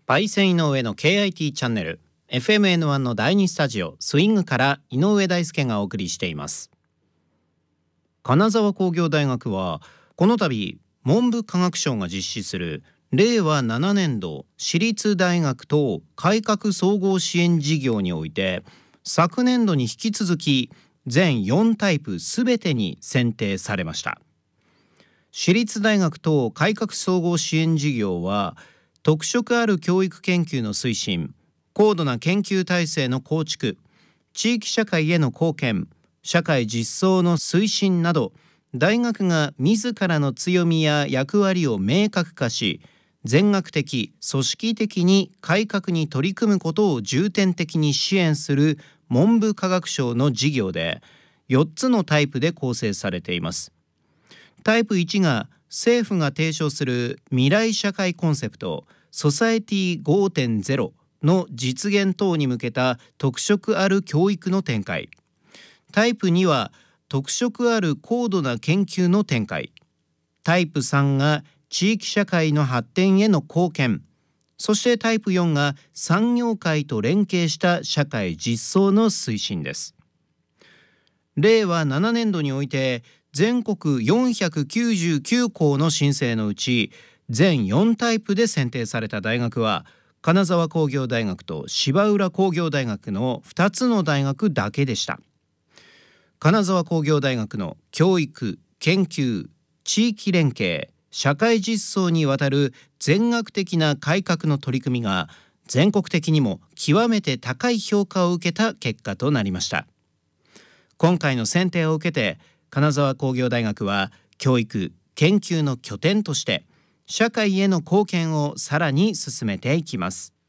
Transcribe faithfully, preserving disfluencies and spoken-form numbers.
パイセン井上の ケーアイティー チャンネル エフエムエヌワン のだいにスタジオスイングから井上大輔がお送りしています。金沢工業大学はこの度文部科学省が実施するれいわななねんど私立大学等改革総合支援事業において昨年度に引き続き全よんタイプすべてに選定されました。私立大学等改革総合支援事業は特色ある教育研究の推進、高度な研究体制の構築、地域社会への貢献、社会実装の推進など、大学が自らの強みや役割を明確化し、全学的、組織的に改革に取り組むことを重点的に支援する文部科学省の事業で、よっつのタイプで構成されています。タイプいちが政府が提唱する未来社会コンセプトソサエティ ごてんゼロ の実現等に向けた特色ある教育の展開。タイプには特色ある高度な研究の展開。タイプさんが地域社会の発展への貢献。そしてタイプよんが産業界と連携した社会実装の推進です。れいわななねんどにおいて全国よんひゃくきゅうじゅうきゅうこうの申請のうち全よんタイプで選定された大学は金沢工業大学と芝浦工業大学のふたつの大学だけでした。金沢工業大学の教育、研究、地域連携、社会実装にわたる全学的な改革の取り組みが全国的にも極めて高い評価を受けた結果となりました。今回の選定を受けて金沢工業大学は教育・研究の拠点として社会への貢献をさらに進めていきます。